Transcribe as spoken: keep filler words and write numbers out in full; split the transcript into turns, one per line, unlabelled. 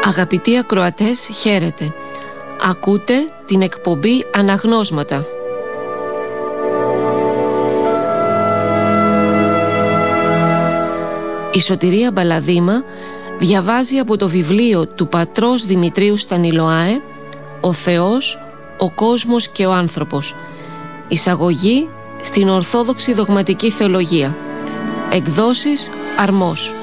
Αγαπητοί ακροατές, χαίρετε. Ακούτε την εκπομπή Αναγνώσματα. Η Σωτηρία Μπαλαδήμα διαβάζει από το βιβλίο του πατρός Δημητρίου Στανιλοάε «Ο Θεός, ο κόσμος και ο άνθρωπος». Εισαγωγή στην Ορθόδοξη Δογματική Θεολογία. Εκδόσεις Αρμός.